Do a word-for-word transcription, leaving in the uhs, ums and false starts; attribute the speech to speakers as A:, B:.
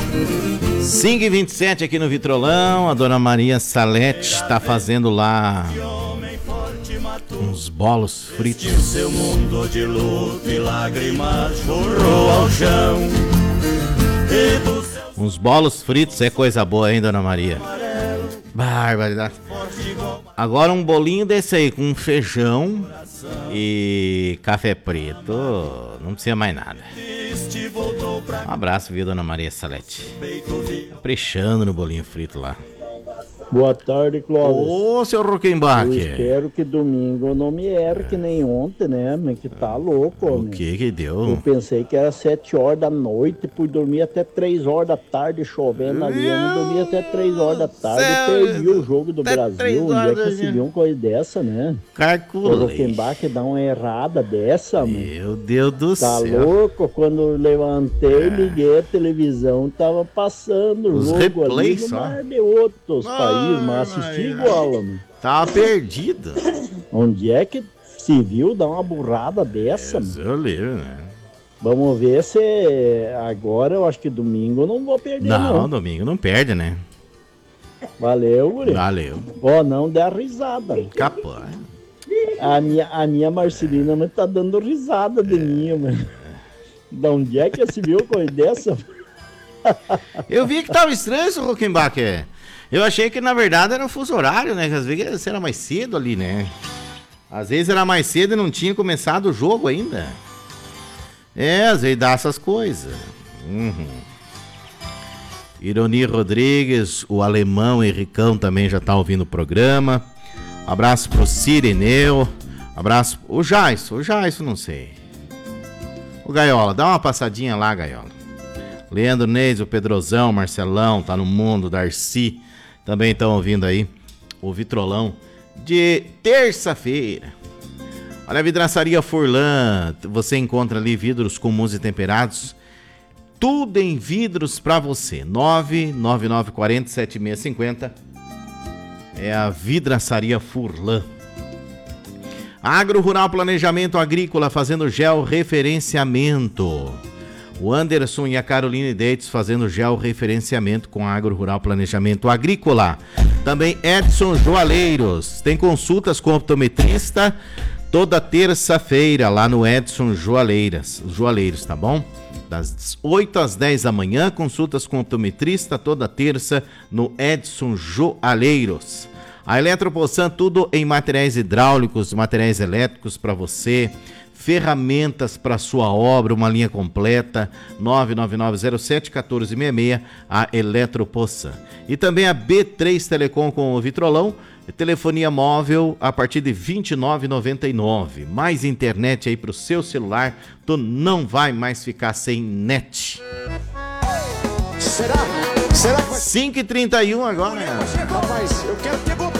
A: cinco e vinte e sete aqui no Vitrolão. A dona Maria Salete está fazendo lá uns bolos fritos.
B: Seu mundo de luto e lágrimas jorrou ao chão.
A: Uns bolos fritos é coisa boa, hein, dona Maria? Barbaridade. Agora um bolinho desse aí com feijão e café preto. Não precisa mais nada. Um abraço, viu, dona Maria Salete? Caprichando no bolinho frito lá.
C: Boa tarde, Clóvis.
A: Ô, seu Roquembaque.
C: Eu espero que domingo não me erre que nem ontem, né? Mas que tá louco,
A: O
C: homem.
A: que que deu?
C: Eu pensei que era sete horas da noite, fui dormir até três horas da tarde, chovendo ali. Eu não dormi até três horas da tarde e perdi o jogo do Brasil. Onde é que se viu uma coisa dessa, né?
A: Calculei.
C: O Roquembaque dá uma errada dessa, mano.
A: Meu Deus do
C: Tá
A: céu.
C: louco? Quando eu levantei, liguei a televisão, tava passando o
A: Os
C: jogo
A: replays
C: ali no
A: só.
C: mar de outros
A: Ai,
C: países, mas assisti
A: ai,
C: igual, mano.
A: Tava perdido.
C: Onde é que se viu dar uma burrada dessa, mano?
A: Eu lembro, né?
C: Vamos ver se agora, eu acho que domingo eu não vou perder,
A: Não,
C: não.
A: domingo não perde, né?
C: Valeu, guri.
A: Valeu.
C: Ó, não dá risada.
A: Capaz.
C: A minha, a minha Marcelina não tá dando risada de mim, mano. De onde é que se viu coisa dessa?
A: Eu vi que tava estranho esse Roquembaque. Eu achei que na verdade era o fuso horário, né? Que às vezes era mais cedo ali, né? Às vezes era mais cedo e não tinha começado o jogo ainda. É, às vezes dá essas coisas. Uhum. Ironi Rodrigues, o alemão Henricão também já tá ouvindo o programa. Abraço pro Cireneu. Abraço. O Jaisso, o Jaisso não sei. O Gaiola, dá uma passadinha lá, Gaiola. Leandro Neis, o Pedrozão, Marcelão, tá no mundo, Darcy. Também estão ouvindo aí o Vitrolão de terça-feira. Olha a Vidraçaria Furlan. Você encontra ali vidros comuns e temperados. Tudo em vidros pra você. nove nove nove quatro zero sete seis cinco zero. É a Vidraçaria Furlan. Agro Rural Planejamento Agrícola fazendo georreferenciamento. O Anderson e a Caroline Deites fazendo georreferenciamento com a Agro Rural Planejamento Agrícola. Também Edson Joalheiros. Tem consultas com optometrista toda terça-feira lá no Edson Joalheiras. Joalheiros, tá bom? Das oito às dez da manhã, consultas com optometrista toda terça no Edson Joalheiros. A Eletropoçan, tudo em materiais hidráulicos, materiais elétricos para você. Ferramentas para sua obra, uma linha completa, nove nove nove zero sete um quatro seis seis, a Eletropoçan. E também a B três Telecom com o Vitrolão, telefonia móvel a partir de vinte e nove reais e noventa e nove centavos. Mais internet aí para o seu celular, tu não vai mais ficar sem net.
D: Será? Será que vai...
A: cinco e trinta e um agora.
D: Rapaz, eu quero ter